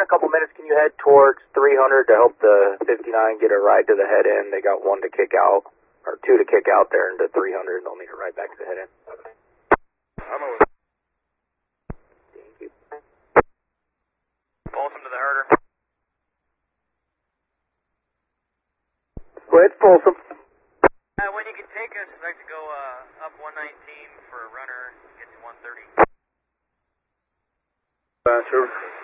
a couple minutes, can you head towards 300 to help the 59 get a ride to the head end? They got one to kick out, or two to kick out there into 300, and they'll need a ride back to the head end. I'm over. Thank you. Folsom to the herder. Go ahead, Folsom. When you can take us, I'd like to go up 119 for a runner, get to 130. Sure.